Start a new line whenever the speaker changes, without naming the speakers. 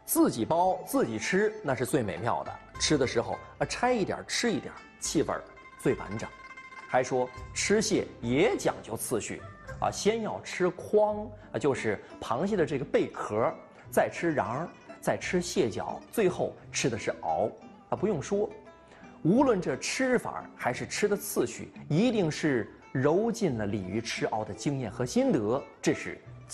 自己包自己吃那是最美妙的，吃的时候拆一点吃一点，气味最完整。还说吃蟹也讲究次序先要吃筐就是螃蟹的这个贝壳，再吃瓤，再吃蟹脚，最后吃的是螯不用说，无论这吃法还是吃的次序，一定是揉进了鲤鱼吃螯的经验和心得，这是